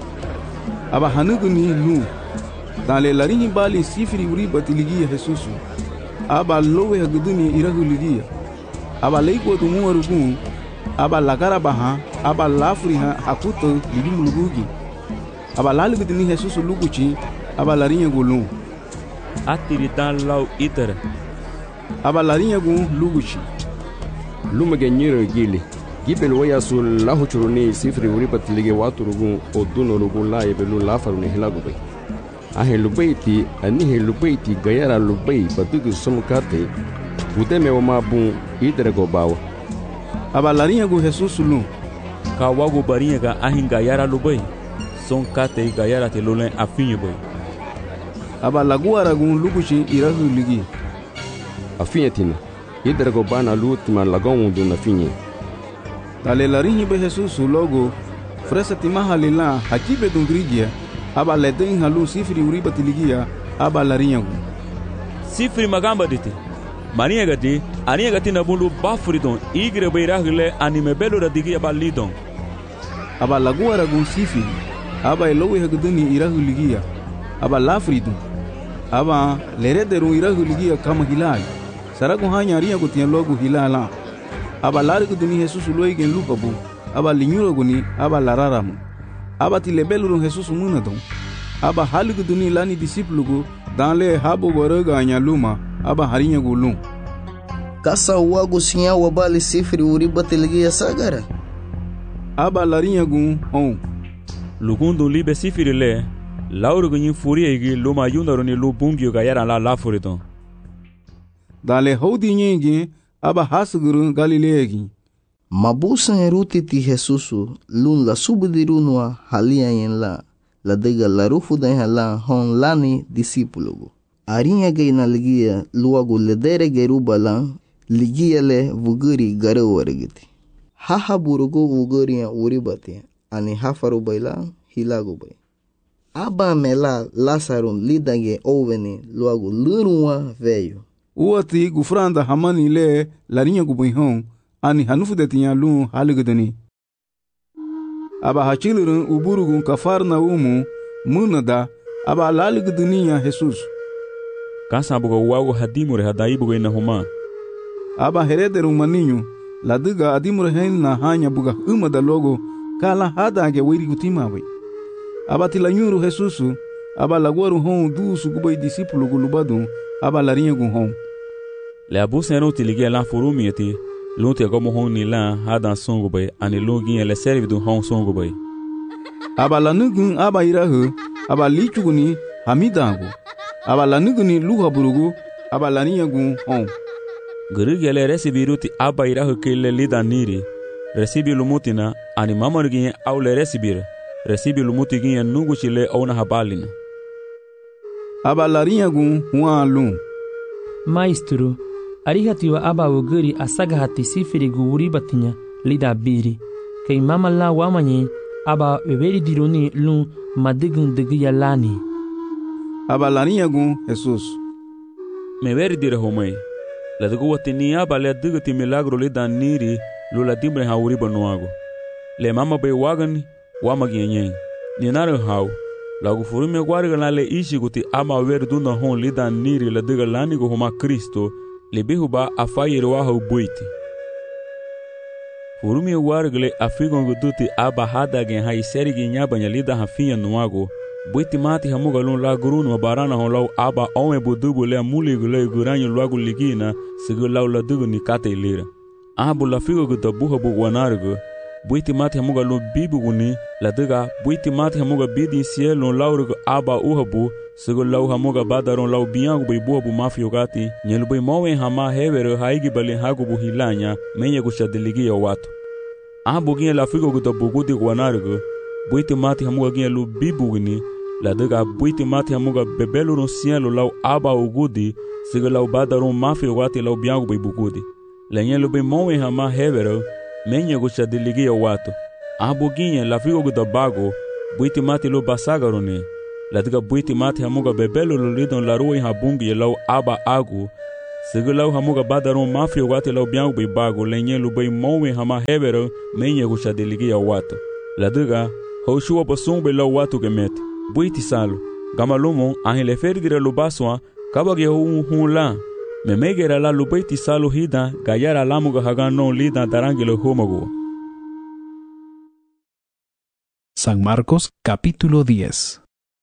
aba hanugu ni lu dale larinha bali sifri uribatligi Jesusu aba lowe haguduni ira huligi aba leiko tu muarugu aba lagara baha aba lafri ha akuto ligi mulugugi aba lalu guduni Jesusu luguchi aba larinha gulu atiri dan lau itara aba larinha gu luguchi lumage nyiro gili gibel waya sul lahu churuni sifri uribat lige waturugu oduno rugu la ebelu lafaru ne hilagu bay ahe lubaiti ani he lubaiti gayara lubai badugu somukate budeme wa mabun idere go bawa aba larinha gu Jesusu lu ka wago barinha ga ahin gayara lubai son kate gayara te lolen afinye bay aba laguara gu luguchi irahu ligi afinye tina idere go bana lutima lagon du na finye dale larinha be Jesusu logo fresa timaha lila hakibe dungrigia aba leden halu sifri uribatiligia aba larinha gu sifri magamba dite marinha gati arinha gati na bulu bafridon igre beirahule anime belo radigi aba lidon aba laguara gu sifri aba elowe haguduni irahu ligia aba lafridon aba lerederu irahu ligia kama hilai saragu hanya arinha gu tian logo hilala aba larigu duni Jesusu loigen lupabu aba linyuro guni aba lararamu aba tilebelu Jesusu munadon aba haligu duni lani disiplugu danle habo boroga anya luma aba harinya gulum kasa wago sinya wabali sifri uribatligi sagara aba larinha gu on lugundo libe sifri le lauru gunyi furiegi luma yundaroni lu bungio gayara la lafuriton dale hodi nyingi aba hasuguru galileegi mabusan eruti ti Jesusu lun la subdirunwa halia yen la la dega la rufu da hala hon lani disipulugu arinha geina ligia luagu ledere gerubala ligia le vuguri gare wargiti haha burugu vuguri uribati ani hafaru baila hilagu bay aba mela lasarun lidage oveni luagu lurunwa veio uati gufranda hamani le larinha gu buihon ani hanufu de tinya lu haligudani aba hachilurun uburugun kafarna umu munada aba laliguduniya Jesus kasa bugo wago hadimure hadaibugo ina huma aba herederu maninyu ladiga adimure henna hanya buga umada logo kala hadage wiri gutima bai aba tilanyuru Jesus aba lagwaru hon dusu gubai disipulu gulubadu aba larinha gu hon le abusa era utilige la forumieti lunte como honi la hadan songo bay ani login ele serve do hon songo bay aba lanugun aba irahu aba lichuguni hamidango aba lanuguni luha burugu aba larinha gu hon gurigele resibiruti aba irahu kele lidaniri resibi lumutina ani mamorgin aule resibir resibi lumutigin nugu chile ona habalina aba larinha gu hualu maestro arihatiwa aba woguri asaga hati sifiri guuri batinya lida biri kay mama la wamanye aba weberi dironi lu madigun digiya lani aba larinha gu Jesus me veri dire homai la dugu watini aba le digati milagro lida niri lu la dimbre ha uri banuago le mama be wagan wamagi nyen ni nare hau la gu furume gwarga la le ishi guti ama ver duna hon lida niri la diga lani go homa Kristo le bihuba afayir wahu buiti furumi wargle afigon guduti aba hadagen ha iserigi nyabanya lida hafiya nuago buiti mati hamuga lun la gurunu barana hon law aba ome budubu le muli gule guranyo lagu ligina sigu law la dugu ni kate lira abu la figo gudabuha bu wanargo buiti mati hamuga lun bibu guni la duga buiti mati hamuga bidi cielo laurgo aba uhabu sigo law hamuga badaron law biangu bu buhabu mafio gati nyelubai mowe hama hevero haigi bali hagu bu hilanya menye gushadiligi ya watu abu gine la figo gudabugu di wanargo buiti mati hamuga gine lu bibu guni la duga buiti mati hamuga bebelu no cielo law aba ugudi sigo law badaron mafio gati law biangu bu bugudi lenye lube mowe hama hevero, menye gucha diligia watu. Abuginye la figo guda bago, buiti mati lo basagarone, la diga buiti mati hamuga bebelo lo lidon la ruwe habungi lau aba agu, sigu lau hamuga badaron mafia wate lau biangu bi bago, lenye lube mowe hama hevero, menye gucha diligia watu. La diga, hoshua basumbe lau watu gemete, buiti salo, gamalumo, ahile ferdire lo baswa, kabage hu hu la, me megera la lubaiti salo hida, gayara lamuga hagano lida darangilo humago. San Marcos capítulo diez.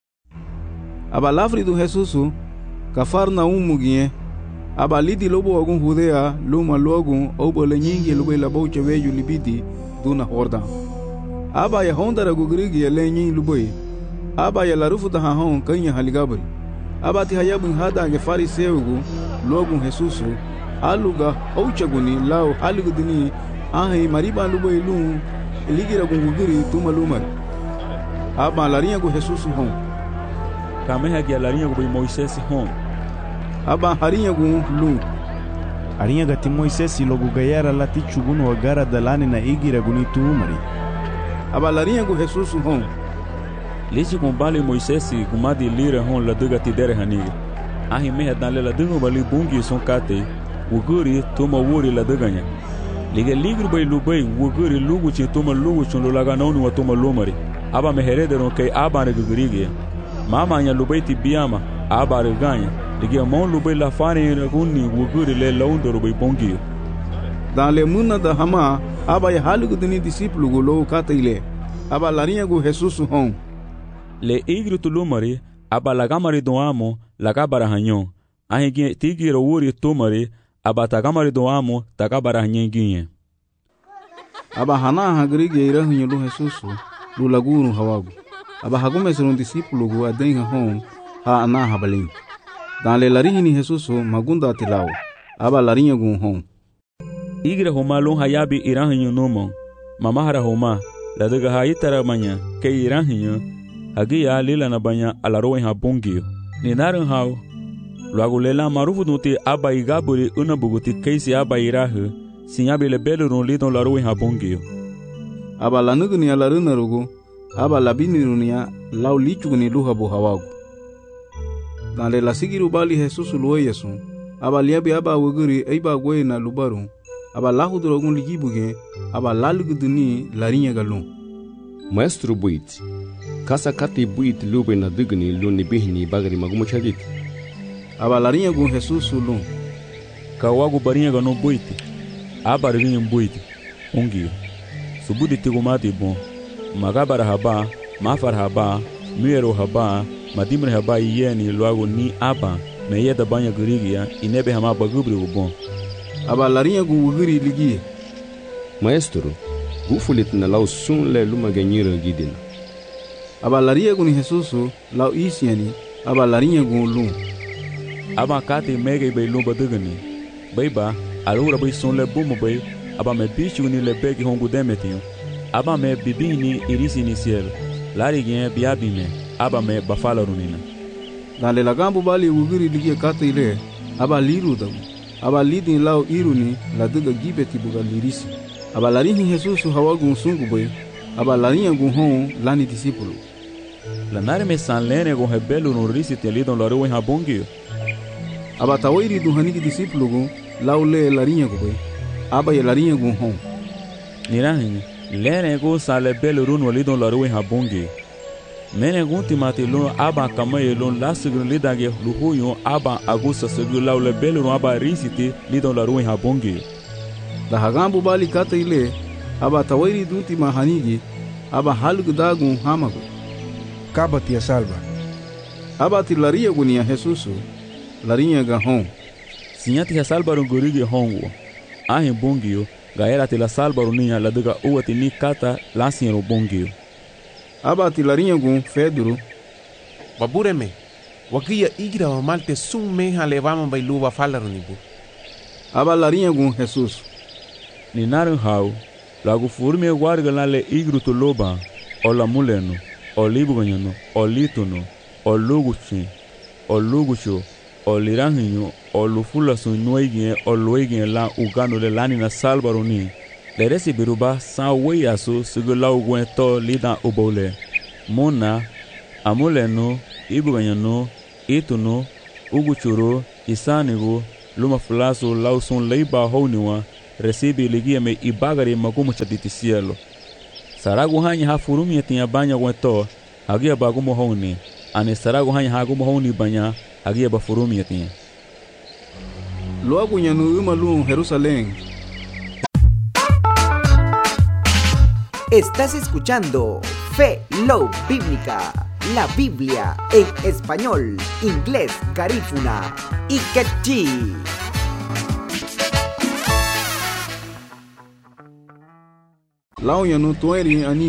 Abalafri du Jesusu, Cafarnaum mugie, abalidi lobo agun Judea, luma logun, obo lenyingi lube la boche veju libidi, duna horda. Aba ya honda ragugrigi ya lenyin luboi, aba ya larufu da hahon kanya haligabri. Aba ti hayabun hada ya fariseugu, logun Jesusu, aluga ouchaguni lao alugudini, ahe mariba luboi lum, eligira gungugiri tuma lumari. Aba larinha go Jesusu hon. Kameha gia larinha go Moisés hon. Aba harinha go lu. Arinha gati Moisés logo gayara lati chuguno agara dalani na igira guni tumari. Aba larinha go Jesusu hon. Lisi com bale Moisés gumadi lira hon la duga tidere haniga. Ahi meha dan la duga bali bungi son kate. Uguri tuma wuri la duganya. Liga ligru bay lubai uguri lugu chi tuma lugu chun lo laga nonu wa tuma lumari. Aba meherederon kay aba negurigi. Mama nya lubai ti biama aba reganya. Liga mon lubai la fane reguni uguri le laundo bay bongi. Dans le muna da hama aba ya halugu dini discipulu go lo kataile. Aba larinha go Jesus hon. Le igru tulumari aba lagamari do amo lagabara hanyon. Ahi tigiro wuri tumari aba tagamari do amo tagabara hanyenginye. Aba hana hagrigi ira hunyo lo Jesus lu lagunu hawagu. Aba hagume serun discipulu go adenha hon ha ana habalin. Dan le larihini Jesus magunda tilao. Aba larinha gun hon. Igra homa lon hayabi irahinyo nomo. Mamahara homa la daga haitara manya ke irahinyo hagia lila na banya alaroen habungio. Ni naran hao luago lela marufu nuti aba igaburi unabuguti keisi aba irahu sinyabi le belurun lidon laroen habungio. Aba lanugni alaruna rugu aba labini runia lau lichugni luhabu hawagu. Dan le lasigiru bali Jesus luwe yesu aba liabi aba wuguri eiba gwe na lubaru aba lahudrogun ligibuge aba laluguduni larinha galun. Maestro buit kasa kati buit lube na dugni luni bihni bagari magumo chadit. Aba larinha gun Jesus lun. Kawagu barinha gano buit aba rinha buit ungio. Subudi tigumati bon magabara haba mafar haba muero haba madimre haba yeni luago ni aba meyeda banya gurigia inebe hama bagubri bon. Aba larinha gu wuguri ligi. Maestro, gufulit na lau sun le luma ganyira gidina. Aba larinha gu ni Jesusu lau isiani aba larinha gu lum. Aba kate mege bay lumba dugani. Bayba alura bay sun le bumu bay aba me bichu ni le begi hongu demetio. Aba me bibini irisi ni cielo. Lari gen biabi me aba me bafala runina. Dan le lagambu bali wuguri ligi kate ile aba liru dagu. Aba lidin lao iruni la duga gibeti buga lirisi. Aba larinhi Jesusu hawagun sungu boy. Aba larinha gun hon lani discipulu. La nare me san lene gun hebelu no risi te lidon la ruwen habongio. Aba tawairi dun haniki discipulu gun lao le larinha gun boy. Aba ya larinha gun hon. Nirahin lene gun sa le belu run lidon la ruwen habongio. Mene gun timati lun aba kamaye lun la sigru lidage luhuyo aba agusa sigru lau le belu run aba risiti lidon la ruwen habongio. Da hagambu bali kata ile aba tawairi dunti mahanigi aba halgu dagun hamagu. Kabati ya salva. Aba ti laria gunia Jesusu larinha ga hon. Sinyati ya salva rungurigi hongo. Ahi bongio gaera ti la salva runia la duga uati ni kata lasin bongio. Aba ti larinha gun Pedro. Babureme. Wakia igra wa malte sun meha levama bailuba fala runibu. Aba larinha gun Jesus. Ni naran hau lagu furme warga la le igru to loba o la muleno o libuganyano o litono o luguchi o lugucho o liranhinyo o lufula sun nuigin o luigin la ugano le lani na salbaroni le resi biruba sa weyasu sugulau gwento lida ubole mona amuleno ibuganyano itunu uguchuru isanigu luma fulasu lausun leiba honiwa recibe ligia me ibagari magumu chatiti cielo saragu hanya hafurumi tinha banya gwento agia bagumo honi ane saragu hanya hagumo honi banya agia bafurumi tinha Luego nyanu umalu Jerusalén. Estás escuchando Fe Low Bíblica, la Biblia en español, inglés, garífuna y quechí. Lao nyanu tueri ani